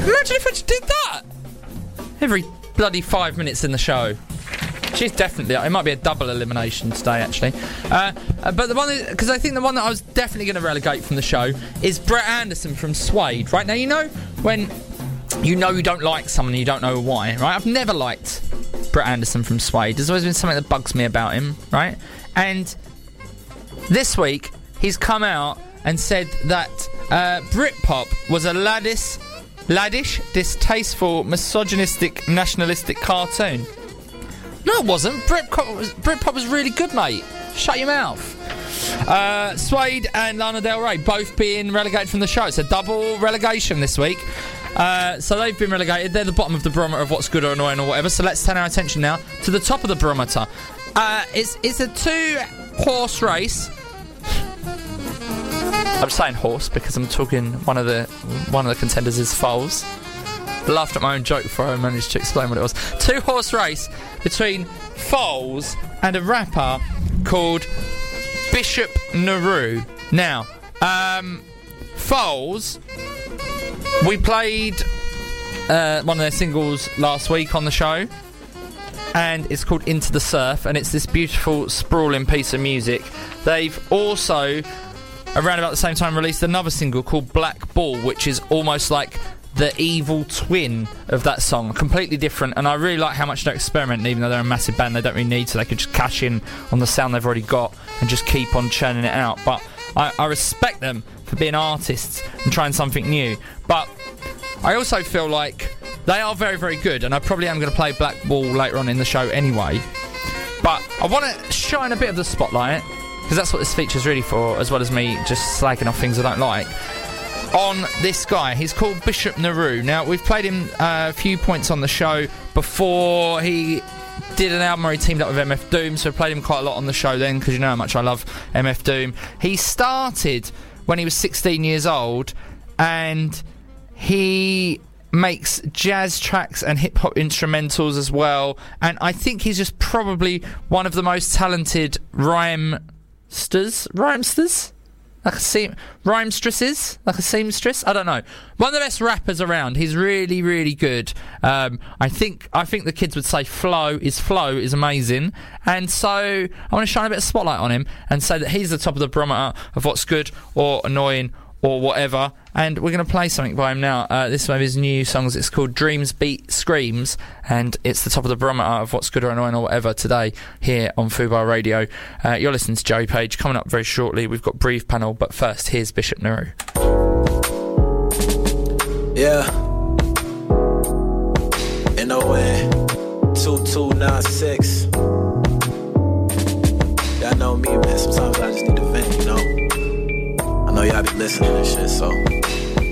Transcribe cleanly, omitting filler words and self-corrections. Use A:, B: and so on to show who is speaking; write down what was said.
A: Imagine if I just did that every bloody 5 minutes in the show. She's definitely... It might be a double elimination today, actually. But the one... Because I think the one that I was definitely going to relegate from the show is Brett Anderson from Suede, right? Now, you know when you know you don't like someone and you don't know why, right? I've never liked Brett Anderson from Suede. There's always been something that bugs me about him, right? And this week, he's come out and said that Britpop was a laddish, distasteful, misogynistic, nationalistic cartoon. No, it wasn't. Britpop was really good, mate. Shut your mouth. Suede and Lana Del Rey both being relegated from the show. It's a double relegation this week. So they've been relegated. They're the bottom of the barometer of what's good or annoying or whatever. So let's turn our attention now to the top of the barometer. It's a 2-horse race. I'm saying horse because I'm talking one of the contenders is foals. Laughed at my own joke before I managed to explain what it was. 2-horse race between Foals and a rapper called Bishop Nehru. Now, Foals, we played one of their singles last week on the show, and it's called Into the Surf, and it's this beautiful, sprawling piece of music. They've also, around about the same time, released another single called Black Ball, which is almost like the evil twin of that song, completely different, and I really like how much they're experimenting. Even though they're a massive band, they don't really need to. They could just cash in on the sound they've already got and just keep on churning it out. But I respect them for being artists and trying something new, but I also feel like they are very, very good, and I probably am going to play Black Ball later on in the show anyway. But I want to shine a bit of the spotlight, because that's what this feature's really for, as well as me just slagging off things I don't like, on this guy. He's called Bishop Nehru. Now, we've played him a few points on the show before. He did an album where he teamed up with MF Doom, so we played him quite a lot on the show then, because you know how much I love MF Doom. He started when he was 16 years old, and he makes jazz tracks and hip-hop instrumentals as well, and I think he's just probably one of the most talented rhymestresses? Like a rhymestresses? Like a seamstress? I don't know. One of the best rappers around. He's really, really good. I think the kids would say flow is amazing. And so I want to shine a bit of spotlight on him and say that he's the top of the barometer of what's good or annoying or whatever. And we're going to play something by him now. This is one of his new songs. It's called Dreams Beat Screams, and it's the top of the barometer of what's good or annoying or whatever today here on Fubar Radio. You're listening to Joey Page. Coming up very shortly, we've got Breathe Panel, but first, here's Bishop Nehru.
B: Yeah. NON 2296. Y'all know me, man. Sometimes I just need to vent, you know? I know y'all be listening and shit, so